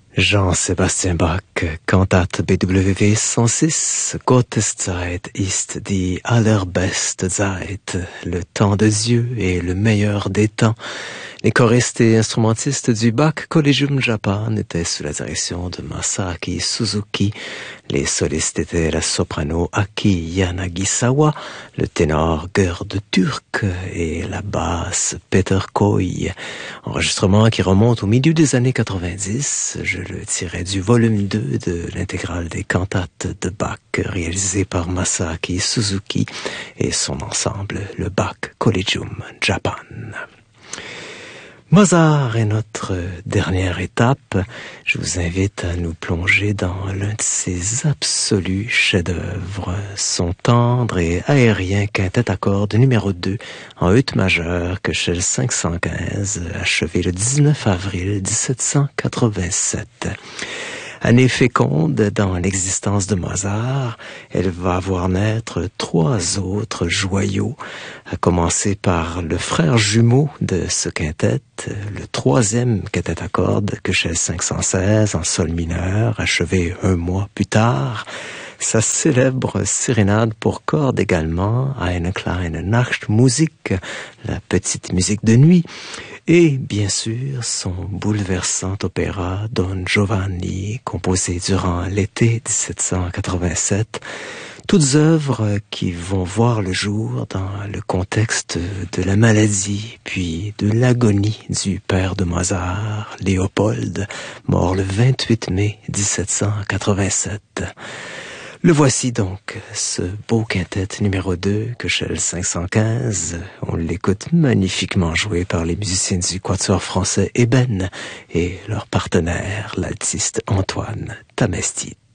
Jean-Sébastien Bach, Kantate BWV 106, Gottes Zeit ist die allerbeste Zeit, le temps de Dieu est le meilleur des temps. Les choristes et instrumentistes du Bach Collegium Japan étaient sous la direction de Masaaki Suzuki. Les solistes étaient la soprano Aki Yanagisawa, le ténor Gerd Türk et la basse Peter Koy. Enregistrement qui remonte au milieu des années 90. Je le tirais du volume 2 de l'intégrale des cantates de Bach réalisé par Masaaki Suzuki et son ensemble, le Bach Collegium Japan. Mozart est notre dernière étape. Je vous invite à nous plonger dans l'un de ses absolus chefs-d'œuvre, son tendre et aérien quintet à cordes numéro 2 en ut majeur que Shell 515, achevé le 19 avril 1787. Année féconde dans l'existence de Mozart, elle va voir naître 3 autres joyaux, à commencer par le frère jumeau de ce quintet, le 3e quintet à cordes que Shell 516 en sol mineur, achevé 1 mois plus tard, sa célèbre sérénade pour cordes également, Eine kleine Nachtmusik, la petite musique de nuit, et bien sûr son bouleversant opéra Don Giovanni, composé durant l'été 1787, toutes œuvres qui vont voir le jour dans le contexte de la maladie puis de l'agonie du père de Mozart, Léopold, mort le 28 mai 1787. Le voici donc, ce beau quintet numéro 2 que Shell 515. On l'écoute magnifiquement joué par les musiciens du quatuor français Eben et leur partenaire, l'altiste Antoine Tamestit.